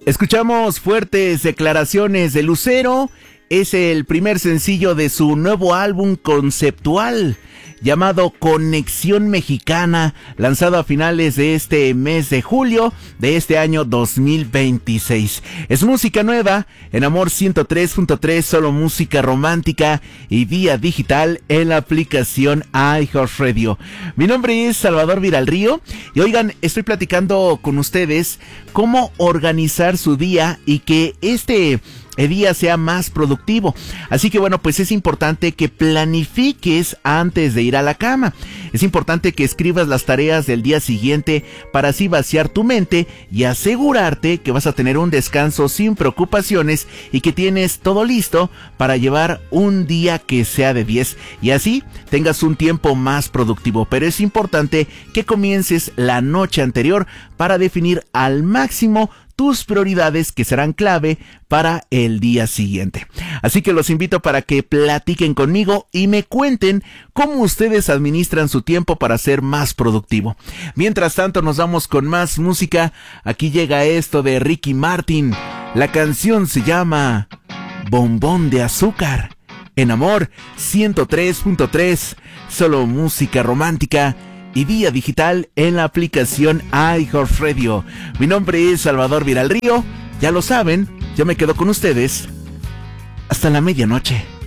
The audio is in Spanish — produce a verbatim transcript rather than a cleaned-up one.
Escuchamos fuertes declaraciones de Lucero. Es el primer sencillo de su nuevo álbum conceptual llamado Conexión Mexicana, lanzado a finales de este mes de julio de este año dos mil veintiséis. Es música nueva en Amor ciento tres punto tres, solo música romántica y vía digital en la aplicación iHeartRadio. Mi nombre es Salvador Viralrío y oigan, estoy platicando con ustedes cómo organizar su día y que este el día sea más productivo. Así que bueno, pues es importante que planifiques antes de ir a la cama. Es importante que escribas las tareas del día siguiente para así vaciar tu mente y asegurarte que vas a tener un descanso sin preocupaciones y que tienes todo listo para llevar un día que sea de diez y así tengas un tiempo más productivo. Pero es importante que comiences la noche anterior para definir al máximo tus prioridades que serán clave para el día siguiente. Así que los invito para que platiquen conmigo y me cuenten cómo ustedes administran su tiempo para ser más productivo. Mientras tanto, nos vamos con más música. Aquí llega esto de Ricky Martin. La canción se llama Bombón de Azúcar. En Amor ciento tres punto tres, solo música romántica y vía digital en la aplicación iHeartRadio. Mi nombre es Salvador Viralrío, ya lo saben, yo me quedo con ustedes hasta la medianoche.